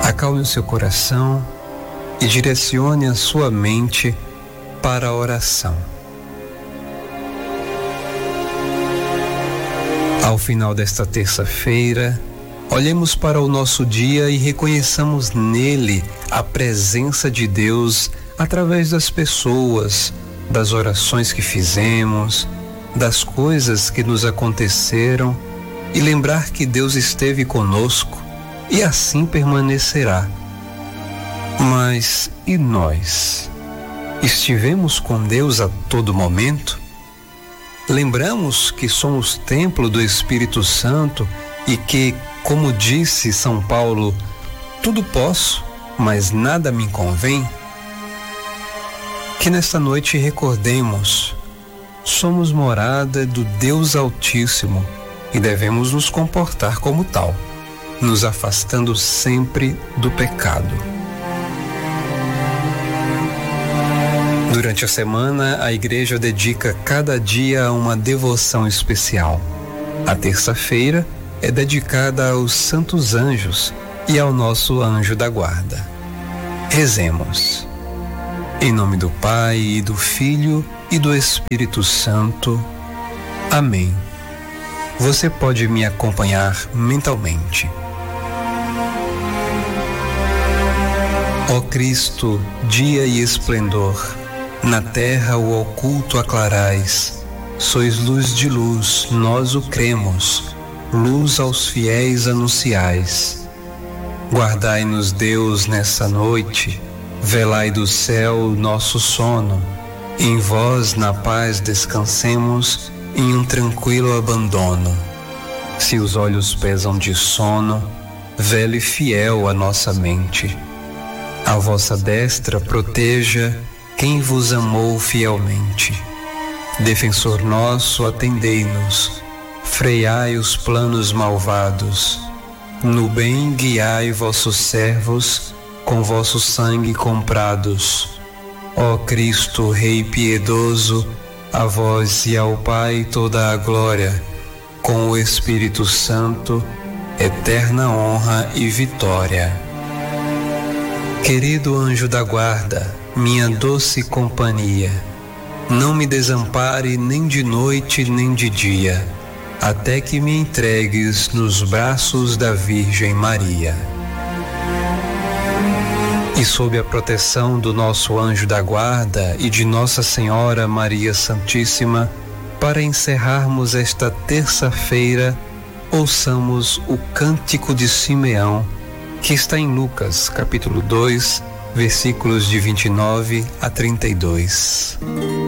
Acalme o seu coração e direcione a sua mente para a oração. Ao final desta terça-feira, olhemos para o nosso dia e reconheçamos nele a presença de Deus através das pessoas, das orações que fizemos, das coisas que nos aconteceram, e lembrar que Deus esteve conosco e assim permanecerá. Mas e nós? Estivemos com Deus a todo momento? Lembramos que somos templo do Espírito Santo e que, como disse São Paulo, tudo posso, mas nada me convém? Que nesta noite recordemos, somos morada do Deus Altíssimo e devemos nos comportar como tal, nos afastando sempre do pecado. Durante a semana, a igreja dedica cada dia a uma devoção especial. A terça-feira é dedicada aos santos anjos e ao nosso anjo da guarda. Rezemos. Em nome do Pai, e do Filho e do Espírito Santo. Amém. Você pode me acompanhar mentalmente. Ó Cristo, dia e esplendor, na terra o oculto aclarais. Sois luz de luz, nós o cremos, luz aos fiéis anunciais. Guardai-nos, Deus, nessa noite, velai do céu nosso sono. Em vós, na paz, descansemos, em um tranquilo abandono. Se os olhos pesam de sono, vele fiel a nossa mente. A vossa destra proteja quem vos amou fielmente. Defensor nosso, atendei-nos, freiai os planos malvados. No bem guiai vossos servos, com vosso sangue comprados. Ó Cristo, Rei piedoso, a vós e ao Pai toda a glória, com o Espírito Santo, eterna honra e vitória. Querido anjo da guarda, minha doce companhia, não me desampare nem de noite nem de dia, até que me entregues nos braços da Virgem Maria. E sob a proteção do nosso anjo da guarda e de Nossa Senhora Maria Santíssima, para encerrarmos esta terça-feira, ouçamos o Cântico de Simeão, que está em Lucas, capítulo 2, versículos de 29 a 32.